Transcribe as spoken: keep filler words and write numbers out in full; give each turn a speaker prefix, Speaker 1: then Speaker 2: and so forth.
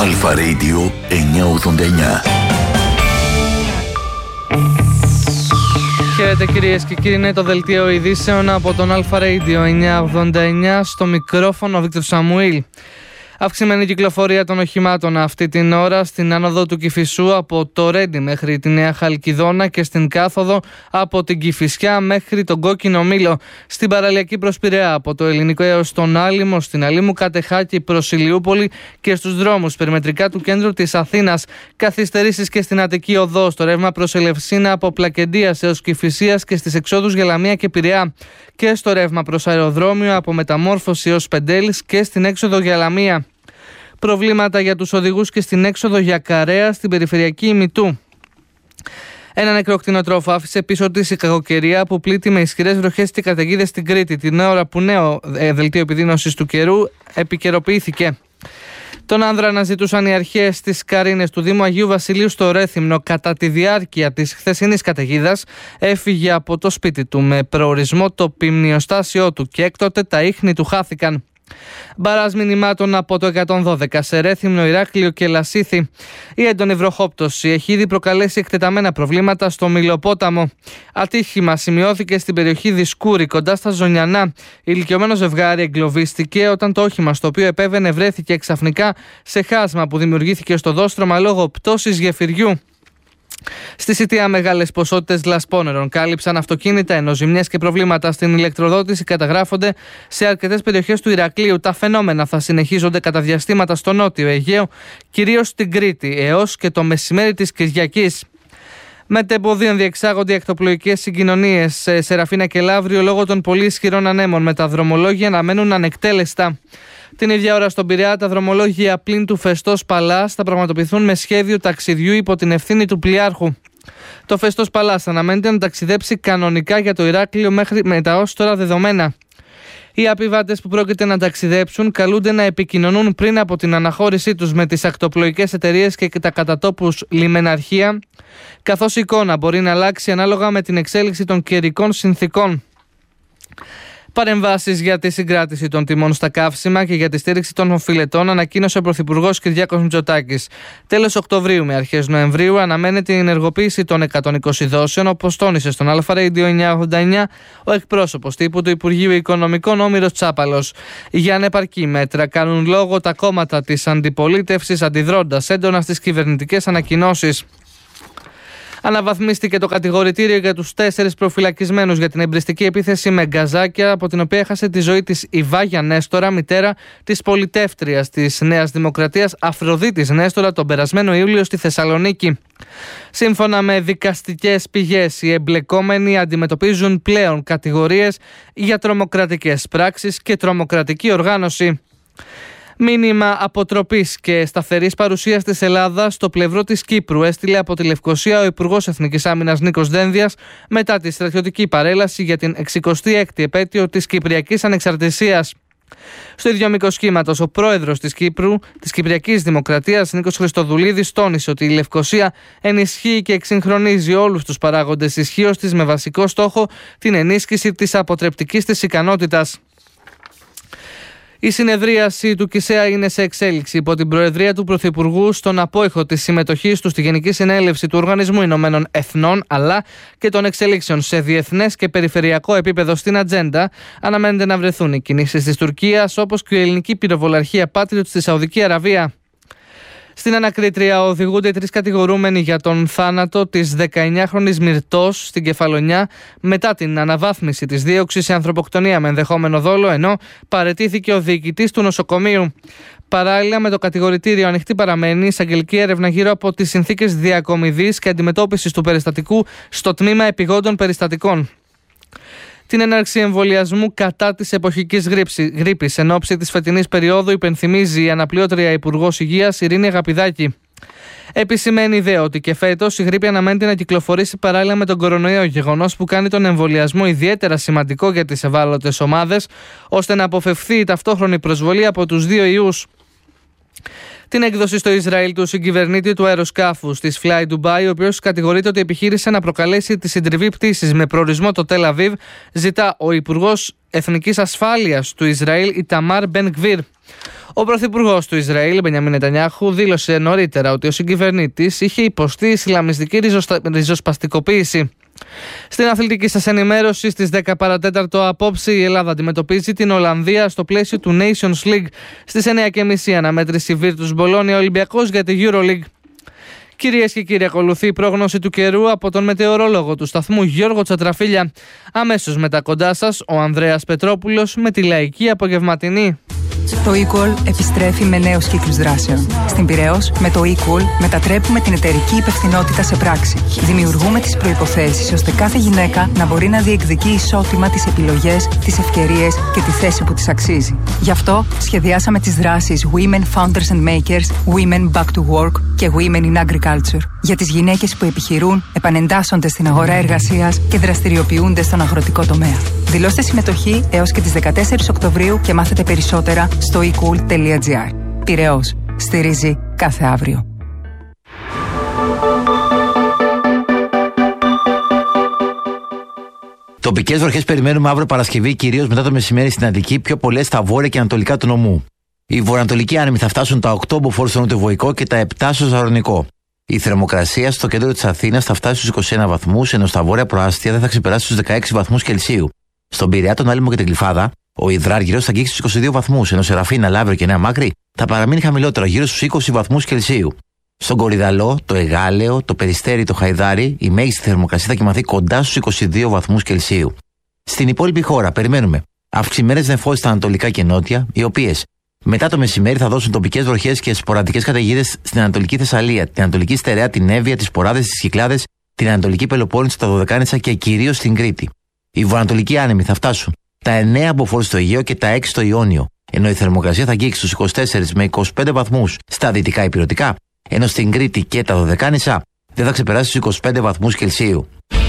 Speaker 1: Αλφα Radio εννιακόσια ογδόντα εννιά.
Speaker 2: Χαίρετε κυρίες και κύριοι, είναι το δελτίο ειδήσεων από τον Αλφα Radio εννιακόσια ογδόντα εννιά. Στο μικρόφωνο ο Βίκτορ Σαμουήλ. Αυξημένη κυκλοφορία των οχημάτων αυτή την ώρα στην άνοδο του Κηφισού από το Ρέντι μέχρι τη Νέα Χαλκιδόνα και στην κάθοδο από την Κηφισιά μέχρι τον Κόκκινο Μήλο. Στην παραλιακή προς Πειραιά από το Ελληνικό έως τον Άλυμο, στην Αλήμου Κατεχάκη προς Ηλιούπολη και στους δρόμους περιμετρικά του κέντρου της Αθήνας. Καθυστερήσεις και στην Αττική Οδό, στο ρεύμα προς Ελευσίνα από Πλακεντίας έως Κηφισίας και στις εξόδους για Λαμία και Πειραιά. Και στο ρεύμα προς αεροδρόμιο από Μεταμόρφωση έως Πεντέλης και στην έξοδο για Λαμία. Προβλήματα για τους οδηγούς και στην έξοδο για Καρέα στην περιφερειακή ημιτού. Ένα νεκρό κτηνοτρόφο άφησε πίσω της η κακοκαιρία που πλήττει με ισχυρές βροχές και καταιγίδες στην Κρήτη, την ώρα που νέο δελτίο επιδείνωσης του καιρού επικαιροποιήθηκε. Τον άνδρα αναζητούσαν οι αρχές της Καρίνες του Δήμου Αγίου Βασιλείου στο Ρέθυμνο. Κατά τη διάρκεια της χθεσινής καταιγίδας έφυγε από το σπίτι του με προορισμό το ποιμνιοστάσιό του και έκτοτε τα ίχνη του χάθηκαν. Μπαράζ μηνυμάτων από το εκατόν δώδεκα σε Ρέθυμνο, Ηράκλειο και Λασίθι. Η έντονη βροχόπτωση έχει ήδη προκαλέσει εκτεταμένα προβλήματα στο Μιλοπόταμο. Ατύχημα σημειώθηκε στην περιοχή Δισκούρη, κοντά στα Ζωνιανά. Ηλικιωμένο ζευγάρι εγκλωβίστηκε όταν το όχημα στο οποίο επέβαινε βρέθηκε ξαφνικά σε χάσμα που δημιουργήθηκε στο δόστρωμα λόγω πτώσης γεφυριού. Στη Σιτία, μεγάλες ποσότητες λασπόνερων κάλυψαν αυτοκίνητα, ενώ ζημιές και προβλήματα στην ηλεκτροδότηση καταγράφονται σε αρκετές περιοχές του Ηρακλείου. Τα φαινόμενα θα συνεχίζονται κατά διαστήματα στο νότιο Αιγαίο, κυρίως στην Κρήτη, έως και το μεσημέρι της Κυριακής. Μετεμποδίων διεξάγονται οι ακτοπλοϊκές συγκοινωνίες σε Σεραφίνα και Λαύριο λόγω των πολύ ισχυρών ανέμων, με τα δρομολόγια να μένουν ανεκτέλεστα. Την ίδια ώρα στον Πειραιά, τα δρομολόγια πλην του Φεστός Παλάς θα πραγματοποιηθούν με σχέδιο ταξιδιού υπό την ευθύνη του πλοιάρχου. Το Φεστός Παλάς αναμένεται να ταξιδέψει κανονικά για το Ηράκλειο μέχρι με τα ως τώρα δεδομένα. Οι επιβάτες που πρόκειται να ταξιδέψουν καλούνται να επικοινωνούν πριν από την αναχώρησή τους με τις ακτοπλοϊκές εταιρείες και τα κατατόπους λιμεναρχεία, καθώς η εικόνα μπορεί να αλλάξει ανάλογα με την εξέλιξη των καιρικών συνθήκων. Παρεμβάσεις για τη συγκράτηση των τιμών στα καύσιμα και για τη στήριξη των οφειλετών ανακοίνωσε ο Πρωθυπουργός Κυριάκος Μητσοτάκης. Τέλος Οκτωβρίου με αρχές Νοεμβρίου αναμένεται η ενεργοποίηση των εκατόν είκοσι δόσεων, όπως τόνισε στον Αλφα Radio εννιακόσια ογδόντα εννιά ο εκπρόσωπος τύπου του Υπουργείου Οικονομικών Όμηρος Τσάπαλος. Για ανεπαρκή μέτρα κάνουν λόγο τα κόμματα της αντιπολίτευσης, αντιδρώντας έντονα στις κυβερνητικές ανακοινώσεις. Αναβαθμίστηκε το κατηγορητήριο για τους τέσσερις προφυλακισμένους για την εμπριστική επίθεση με γκαζάκια, από την οποία έχασε τη ζωή της η Βάγια Νέστορα, μητέρα της πολιτεύτριας της Νέας Δημοκρατίας Αφροδίτης Νέστορα, τον περασμένο Ιούλιο στη Θεσσαλονίκη. Σύμφωνα με δικαστικές πηγές, οι εμπλεκόμενοι αντιμετωπίζουν πλέον κατηγορίες για τρομοκρατικές πράξεις και τρομοκρατική οργάνωση. Μήνυμα αποτροπής και σταθερής παρουσίας της Ελλάδας στο πλευρό της Κύπρου έστειλε από τη Λευκοσία ο Υπουργός Εθνικής Άμυνας Νίκος Δένδιας μετά τη στρατιωτική παρέλαση για την εξηκοστή έκτη επέτειο της Κυπριακής Ανεξαρτησίας. Στο ίδιο μήκος κύματος, ο πρόεδρος της Κύπρου, της Κυπριακής Δημοκρατίας, Νίκος Χριστοδουλίδης, τόνισε ότι η Λευκοσία ενισχύει και εξυγχρονίζει όλους τους παράγοντες ισχύως της με βασικό στόχο την ενίσχυση της αποτρεπτικής της ικανότητας. Η συνεδρίαση του ΚΙΣΕΑ είναι σε εξέλιξη υπό την προεδρία του Πρωθυπουργού στον απόϊχο της συμμετοχής του στη Γενική Συνέλευση του Οργανισμού Ηνωμένων Εθνών, αλλά και των εξελίξεων σε διεθνές και περιφερειακό επίπεδο στην ατζέντα. Αναμένεται να βρεθούν οι κινήσεις της Τουρκίας, όπως και η ελληνική πυροβολαρχία Patriot στη Σαουδική Αραβία. Στην ανακρίτρια οδηγούνται οι τρεις κατηγορούμενοι για τον θάνατο της δεκαεννιάχρονης Μυρτός στην Κεφαλονιά μετά την αναβάθμιση της δίωξης σε ανθρωποκτονία με ενδεχόμενο δόλο, ενώ παραιτήθηκε ο διοικητής του νοσοκομείου. Παράλληλα με το κατηγορητήριο ανοιχτή παραμένει η εισαγγελική έρευνα γύρω από τις συνθήκες διακομιδής και αντιμετώπισης του περιστατικού στο τμήμα επιγόντων περιστατικών. Την έναρξη εμβολιασμού κατά της εποχικής γρίπης εν ώψη της φετινής περίοδου υπενθυμίζει η αναπληρώτρια Υπουργός Υγείας Ειρήνη Αγαπηδάκη. Επισημαίνει δε ότι και φέτος η γρίπη αναμένεται να κυκλοφορήσει παράλληλα με τον κορονοϊό, γεγονός που κάνει τον εμβολιασμό ιδιαίτερα σημαντικό για τις ευάλωτες ομάδες, ώστε να αποφευθεί η ταυτόχρονη προσβολή από τους δύο ιούς. την έκδοση στο Ισραήλ του συγκυβερνήτη του αεροσκάφους της Fly Dubai, ο οποίος κατηγορείται ότι επιχείρησε να προκαλέσει τη συντριβή πτήσης με προορισμό το Τελ Αβίβ, ζητά ο Υπουργός Εθνικής Ασφάλειας του Ισραήλ, Ιταμάρ Μπεν Γκβίρ. Ο Πρωθυπουργός του Ισραήλ, Μπενιαμίν Νετανιάχου, δήλωσε νωρίτερα ότι ο συγκυβερνήτης είχε υποστεί ισλαμιστική ριζοστα... ριζοσπαστικοποίηση. Στην αθλητική σας ενημέρωση, στις δέκα παρά τέταρτο απόψε, η Ελλάδα αντιμετωπίζει την Ολλανδία στο πλαίσιο του Nations League. Στις εννιά και μισή αναμέτρηση Virtus Bologna Ολυμπιακός για τη EuroLeague. Κυρίες και κύριοι, ακολουθεί η πρόγνωση του καιρού από τον μετεωρολόγο του σταθμού Γιώργο Τσατραφίλια. Αμέσως μετά κοντά σας ο Ανδρέας Πετρόπουλος με τη λαϊκή απογευματινή.
Speaker 3: Το eCall επιστρέφει με νέους κύκλους δράσεων. Στην Πειραιώς, με το eCall μετατρέπουμε την εταιρική υπευθυνότητα σε πράξη. Δημιουργούμε τις προϋποθέσεις ώστε κάθε γυναίκα να μπορεί να διεκδικεί ισότιμα τις επιλογές, τις ευκαιρίες και τη θέση που της αξίζει. Γι' αυτό σχεδιάσαμε τις δράσεις Women Founders and Makers, Women Back to Work και Women in Agriculture. Για τις γυναίκες που επιχειρούν, επανεντάσσονται στην αγορά εργασίας και δραστηριοποιούνται στον αγροτικό τομέα. Δηλώστε συμμετοχή έως και τις δεκατέσσερις Οκτωβρίου και μάθετε περισσότερα στο ecool τελεία gr. Πειραιώς. Στηρίζει κάθε αύριο.
Speaker 4: Τοπικές βροχές περιμένουμε αύριο Παρασκευή, κυρίως μετά το μεσημέρι στην Αττική, πιο πολλές στα βόρεια και ανατολικά του νομού. Οι βορειοανατολικοί άνεμοι θα φτάσουν τα οκτώ μποφόρ στο νοτιοβοϊκό και τα επτά στο ζαρονικό. Η θερμοκρασία στο κέντρο της Αθήνας θα φτάσει στους είκοσι ένα βαθμούς, ενώ στα βόρεια προάστια δεν θα ξεπεράσει τους δεκαέξι βαθμούς Κελσίου. Στον Πειραιά, τον Άλυμο και την Γλυφάδα, ο υδράργυρος θα αγγίξει στους είκοσι δύο βαθμούς, ενώ σε Ραφίνα, Λαύριο και Νέα Μάκρη θα παραμείνει χαμηλότερο, γύρω στους είκοσι βαθμούς Κελσίου. Στον Κορυδαλό, το Εγάλεο, το Περιστέρι, το Χαϊδάρι, η μέγιστη θερμοκρασία θα κοιμαθεί κοντά στους είκοσι δύο βαθμούς Κελσίου. Στην υπόλοιπη χώρα περιμένουμε αυξημένες νεφώσεις στα ανατολικά και νότια, οι οποίες μετά το μεσημέρι θα δώσουν τοπικές βροχές και σποραδικές καταιγίδες στην Ανατολική Θεσσαλία, την Ανατολική Στερεά, την Εύβοια, τις Ποράδες, τις Κυκλάδες, την Ανατολική Πελοπόννησο, τα Δωδεκάνησα και κυρίως στην Κρήτη. Οι βορειοανατολικοί άνεμοι θα φτάσουν τα εννέα μποφόρ στο Αιγαίο και τα έξι στο Ιόνιο, ενώ η θερμοκρασία θα αγγίξει στους είκοσι τέσσερις με είκοσι πέντε βαθμούς στα δυτικά ηπειρωτικά, ενώ στην Κρήτη και τα Δωδεκάνησα δεν θα ξεπεράσει στους είκοσι πέντε βαθμούς Κελσίου.